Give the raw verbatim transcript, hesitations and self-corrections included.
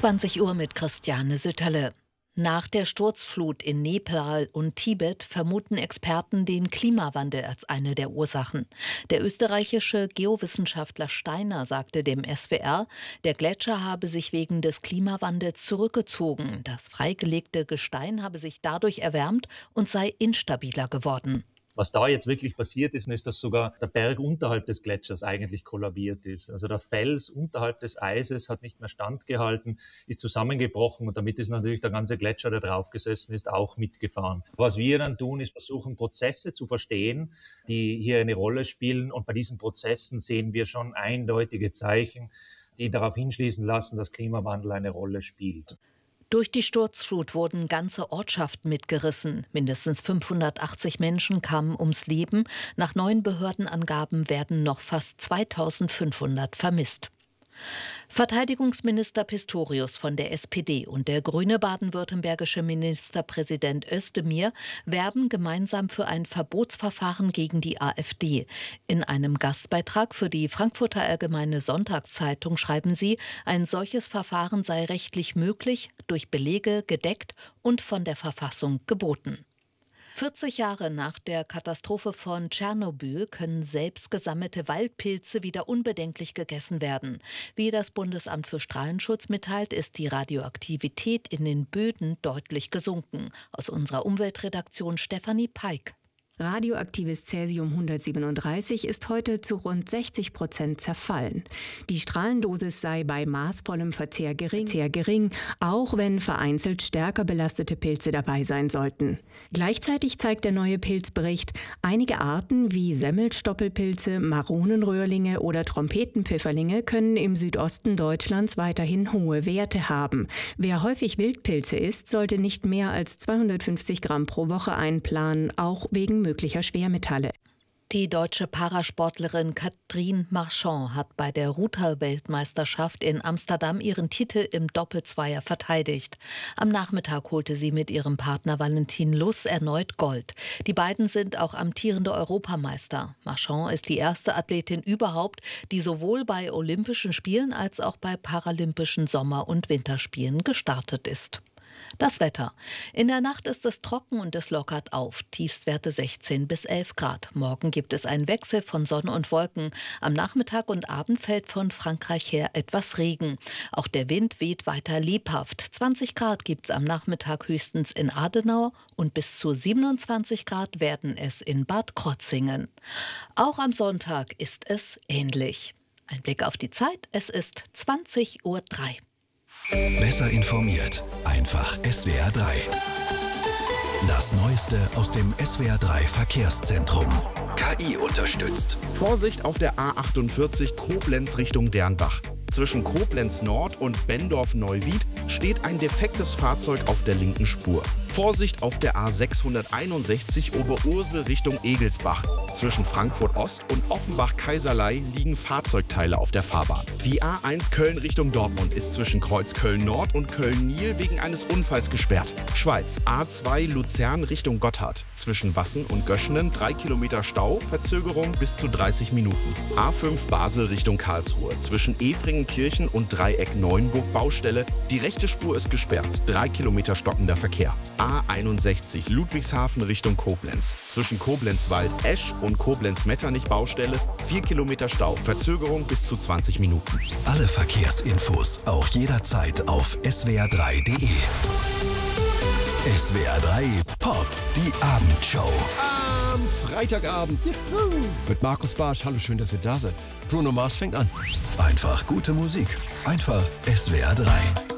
zwanzig Uhr mit Christiane Sütterle. Nach der Sturzflut in Nepal und Tibet vermuten Experten den Klimawandel als eine der Ursachen. Der österreichische Geowissenschaftler Steiner sagte dem S W R, der Gletscher habe sich wegen des Klimawandels zurückgezogen. Das freigelegte Gestein habe sich dadurch erwärmt und sei instabiler geworden. Was da jetzt wirklich passiert ist, ist, dass sogar der Berg unterhalb des Gletschers eigentlich kollabiert ist. Also der Fels unterhalb des Eises hat nicht mehr standgehalten, ist zusammengebrochen und damit ist natürlich der ganze Gletscher, der drauf gesessen ist, auch mitgefahren. Was wir dann tun, ist versuchen, Prozesse zu verstehen, die hier eine Rolle spielen. Und bei diesen Prozessen sehen wir schon eindeutige Zeichen, die darauf hinschließen lassen, dass Klimawandel eine Rolle spielt. Durch die Sturzflut wurden ganze Ortschaften mitgerissen. Mindestens fünfhundertachtzig Menschen kamen ums Leben. Nach neuen Behördenangaben werden noch fast zweitausendfünfhundert vermisst. Verteidigungsminister Pistorius von der S P D und der grüne baden-württembergische Ministerpräsident Özdemir werben gemeinsam für ein Verbotsverfahren gegen die AfD. In einem Gastbeitrag für die Frankfurter Allgemeine Sonntagszeitung schreiben sie, ein solches Verfahren sei rechtlich möglich, durch Belege gedeckt und von der Verfassung geboten. vierzig Jahre nach der Katastrophe von Tschernobyl können selbst gesammelte Waldpilze wieder unbedenklich gegessen werden. Wie das Bundesamt für Strahlenschutz mitteilt, ist die Radioaktivität in den Böden deutlich gesunken. Aus unserer Umweltredaktion Stefanie Peik. Radioaktives Cäsium hundertsiebenunddreißig ist heute zu rund sechzig Prozent zerfallen. Die Strahlendosis sei bei maßvollem Verzehr gering, sehr gering, auch wenn vereinzelt stärker belastete Pilze dabei sein sollten. Gleichzeitig zeigt der neue Pilzbericht, einige Arten wie Semmelstoppelpilze, Maronenröhrlinge oder Trompetenpfifferlinge können im Südosten Deutschlands weiterhin hohe Werte haben. Wer häufig Wildpilze isst, sollte nicht mehr als zweihundertfünfzig Gramm pro Woche einplanen, auch wegen möglicher Schwermetalle. Die deutsche Parasportlerin Catherine Marchand hat bei der Ruder-Weltmeisterschaft in Amsterdam ihren Titel im Doppelzweier verteidigt. Am Nachmittag holte sie mit ihrem Partner Valentin Luss erneut Gold. Die beiden sind auch amtierende Europameister. Marchand ist die erste Athletin überhaupt, die sowohl bei Olympischen Spielen als auch bei Paralympischen Sommer- und Winterspielen gestartet ist. Das Wetter. In der Nacht ist es trocken und es lockert auf. Tiefstwerte sechzehn bis elf Grad. Morgen gibt es einen Wechsel von Sonne und Wolken. Am Nachmittag und Abend fällt von Frankreich her etwas Regen. Auch der Wind weht weiter lebhaft. zwanzig Grad gibt es am Nachmittag höchstens in Adenau und bis zu siebenundzwanzig Grad werden es in Bad Krotzingen. Auch am Sonntag ist es ähnlich. Ein Blick auf die Zeit. Es ist zwanzig Uhr drei. Besser informiert. Einfach S W R drei. Das Neueste aus dem S W R drei Verkehrszentrum. K I unterstützt. Vorsicht auf der A achtundvierzig Koblenz Richtung Dernbach. Zwischen Koblenz Nord und Bendorf-Neuwied steht ein defektes Fahrzeug auf der linken Spur. Vorsicht auf der A sechshunderteinundsechzig Oberursel Richtung Egelsbach. Zwischen Frankfurt Ost und Offenbach-Kaiserlei liegen Fahrzeugteile auf der Fahrbahn. Die A eins Köln Richtung Dortmund ist zwischen Kreuz Köln-Nord und Köln-Nil wegen eines Unfalls gesperrt. Schweiz A zwei Luzern Richtung Gotthard. Zwischen Wassen und Göschenen drei Kilometer Stau, Verzögerung bis zu dreißig Minuten. A fünf Basel Richtung Karlsruhe. Zwischen Efringenkirchen und Dreieck Neuenburg Baustelle. Die rechte Spur ist gesperrt. drei Kilometer stockender Verkehr. A einundsechzig Ludwigshafen Richtung Koblenz. Zwischen Koblenz-Wald-Esch und Koblenz-Metternich Baustelle. vier Kilometer Stau. Verzögerung bis zu zwanzig Minuten. Alle Verkehrsinfos auch jederzeit auf S W R drei Punkt de. S W R drei Pop, die Abendshow. Am Freitagabend juhu, mit Markus Barsch. Hallo, schön, dass ihr da seid. Bruno Mars fängt an. Einfach gute Musik. Einfach S W R drei.